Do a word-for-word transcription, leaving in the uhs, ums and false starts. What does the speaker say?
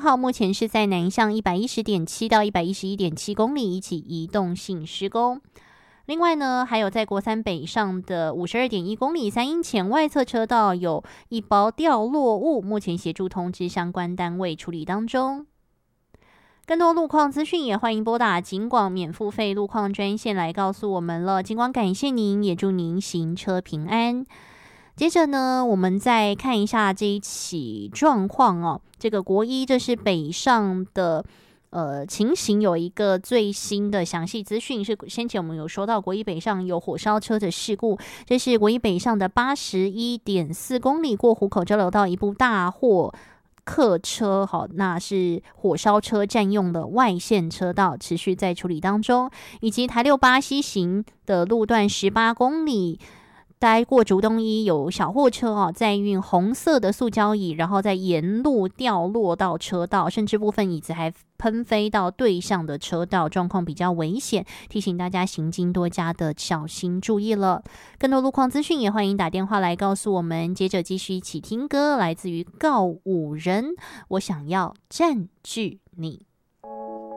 号目前是在南向 一百一十点七 到 一百一十一点七 公里，一起移动性施工。另外呢，还有在国三北上的 五十二点一 公里三英前外侧车道有一包掉落物，目前协助通知相关单位处理当中。更多路况资讯也欢迎拨打警广免付费路况专线来告诉我们了。警广感谢您，也祝您行车平安。接着呢，我们再看一下这一起状况哦。这个国一，这是北上的呃情形，有一个最新的详细资讯，是先前我们有说到国一北上有火烧车的事故，这是国一北上的 八十一点四 公里过湖口交流道一部大货客车，好，那是火烧车占用的外线车道，持续在处理当中，以及台六八西行的路段十八公里。待过竹东一有小货车哦，载运红色的塑胶椅，然后在沿路掉落到车道，甚至部分椅子还喷飞到对向的车道，状况比较危险，提醒大家行经多加的小心注意了。更多路况资讯也欢迎打电话来告诉我们。接着继续一起听歌，来自于告五人，我想要占据你。